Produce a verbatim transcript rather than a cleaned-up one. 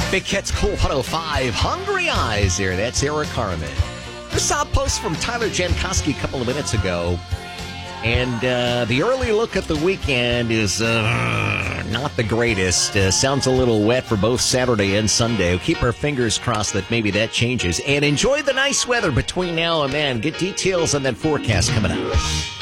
Big Cat's Cool one oh five. Hungry Eyes there. That's Eric Carmen. I saw a post from Tyler Jankowski a couple of minutes ago. And uh, the early look at the weekend is uh, not the greatest. Uh, sounds a little wet for both Saturday and Sunday. We'll keep our fingers crossed that maybe that changes. And enjoy the nice weather between now and then. Get details on that forecast coming up.